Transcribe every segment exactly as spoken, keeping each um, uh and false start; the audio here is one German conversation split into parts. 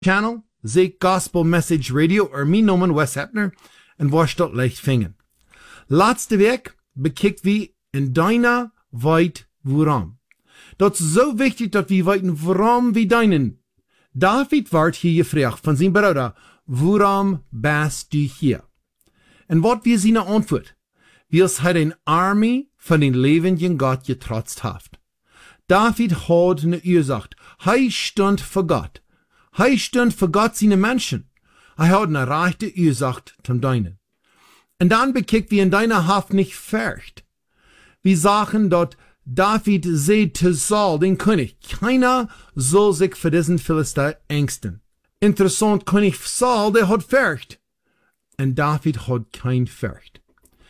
channel, Zeek Gospel Message Radio, or mijn naam Wes Hepner, en was dat leicht vingen. Laatste week bekijkt wie in deiner weit waarom. Dat is zo wichtig dat we weten waarom we deinen. David werd hier gevraagd van zijn broeder, waarom bist du hier? En wat wir zijn antwoord? Wie es hat een army van den levenden Gott getrotzt haft. David had eine Ursache. Hij stond voor Gott. Hij stond voor Gott seine Menschen. Hij had eine rechte Ursache zum Deinen. Und dann bekickt wir in deiner Haft nicht fürcht. Wir sagen dort, David seht zu Saul, den König, keiner soll sich für diesen Philister ängsten. Interessant, König Saul, der hat Furcht. Und David hat kein Furcht.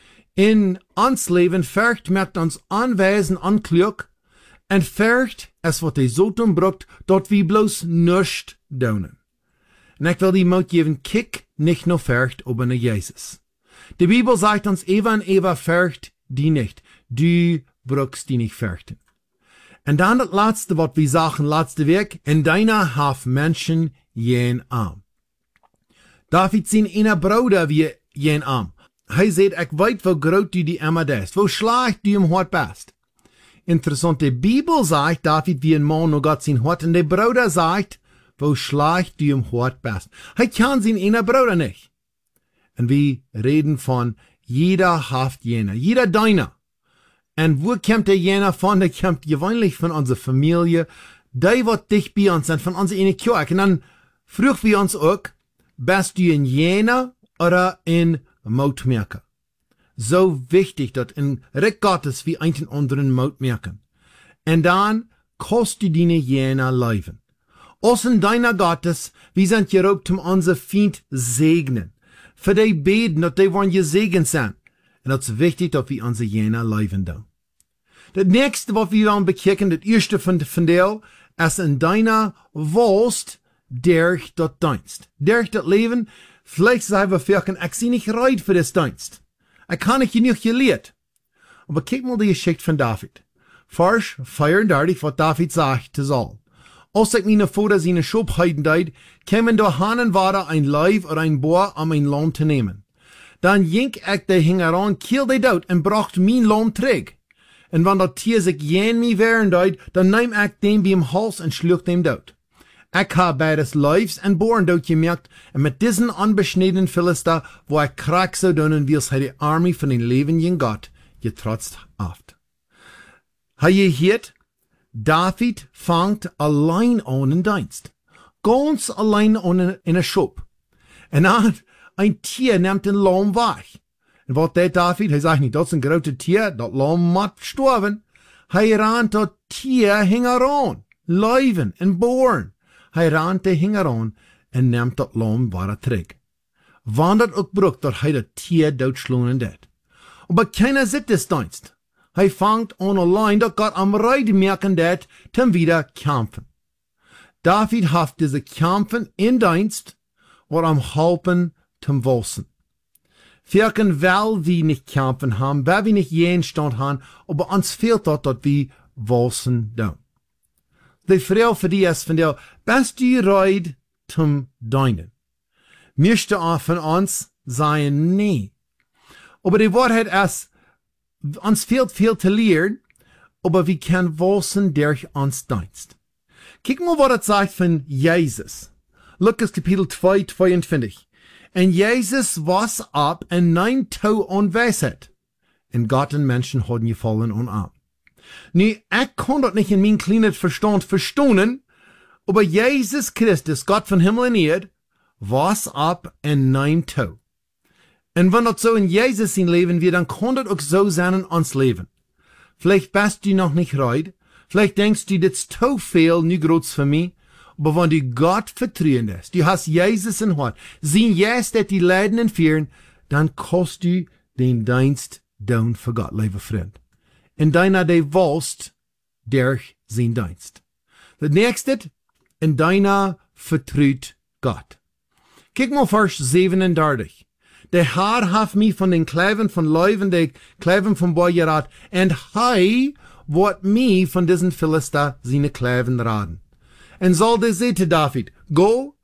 In ons Leben, Furcht macht uns anweisen, anklug, und Furcht, es wat die Sotum brucht, dort wie bloß nischt daunen. Und ich will die Mut geben, kick nicht nur Furcht, aber nach Jesus. Die Bibel sagt uns, Eva und Eva fürcht die nicht. Du brauchst die nicht fürchten. Und dann das letzte, was wir sagen, letzte Weg, in deiner Haft Menschen jen arm. David sehen einer Bruder wie jen arm. Hij sagt, ich weet, wo groot du die Emma ist, wo schlecht du im Hort bist. Interessant, die Bibel sagt, David wie ein Mann nur Gott sein Hort, und der Bruder sagt, wo schlecht du im Hort bist. Hij kann sein einer Bruder nicht. Und wir reden von jeder Haft jener, jeder deiner. Und wo kommt der jener von? Der kommt gewöhnlich von unserer Familie, die wird dicht bei uns sind, von unserer eine Kirche. Und dann fragen wir uns auch, bist du in jener oder in Mutmerker? So wichtig, dass in Recht Gottes wir einen anderen Mut merken. Und dann kostet du deine jener Leben. Aus in deiner Gottes, wir sind gerobt, um unser Feind segnen. Für die beten, dass die wollen gesegnet sein. Und das ist wichtig, dass wir unsere jener Leben tun. Das nächste, was wir wollen bekicken, das erste von, von der, ist in deiner Wurst, durch das Dienst. Durch das Leben, vielleicht sagen wir vielleicht, ich sehe nicht reid für das Dienst. Ich kann nicht genug gelehrt. Aber kick mal die Geschichte von David. Vers vierunddreißig, was David sagt zu Saul. Als ich meine Vater seine Schubheiten deed, kämen da Hanen war ein Leib oder ein Boer, um ein Lohn zu nehmen. Dann jink ich de Hingeran, kiel de dood en bracht mein Lohn terug. En wann dat Tier sich jen mi wehren deed, dann neem ich dem beim Hals en schlug dem dood. Ich habe beides Leibs en Boeren dood gemerkt, en mit diesen unbeschnittenen Philister, wo ich krank so doen, wie es die Armee von den lebenden Gott getrotzt haft. Ha je hiert? David fangt allein an in Dienst. Ganz allein an in a Schub. En dan ein Tier nimmt den Lamm weg. En wat deed David? Hij zegt niet, dat is een grote Tier, dat Lamm moet sterven. Hij rant dat Tier hing eraan. Leuven en boren. Hij rant de hing eraan en neemt dat Lamm weer terug. Wanneer ook brukt dat hij dat Tier doodsloen deed. Maar keiner zit des Dienst. Hij fangt an allein, dat Gott am Reid merken dat, zum wieder kämpfen. David haft diese Kämpfen in Dienst, oder am Halpen zum Wolsen. Wirken, weil wir nicht kämpfen haben, weil wir nicht jeden Stand haben, aber uns fehlt dort, dass wir Wolsen tun. Die Frau für die ist von der, bist du reid zum Deinen? Möchte auch von uns sein, nee. Aber die Wahrheit ist, uns fehlt viel zu lernen, aber wir können Wolsen durch uns Dienst. Kick mal, was das sagt von Jesus. Lukas Kapitel zwei, zweiundzwanzig. En Jesus was ab en nein Tau an Weisheit. En Gott und Menschen haben gefallen und ab. Nu, ich kann das nicht in mein kleines Verstand verstehen, aber Jesus Christus, Gott von Himmel und Erde, was ab en nein Tau. Und wenn das so in Jesus sein Leben wird, dann kann das auch so sein in uns Leben. Vielleicht bist du noch nicht reid, vielleicht denkst du, das ist zu viel, nicht groß für mich, aber wenn du Gott vertrauen lässt, du hast Jesus in Hort, sehen jetzt, dass die Leiden entführen, dann kostet du den Dienst down für Gott, lieber Freund. In deiner de willst, durch sein Dienst. Das nächste, in deiner vertraut Gott. Kick mal Vers siebenunddreißig. Der Herr hat mich von den Kleven von Leuven, der Kleven von Boyerat, und hei wird mich von diesen Philister seine Kleven raden. Und soll der say to David, go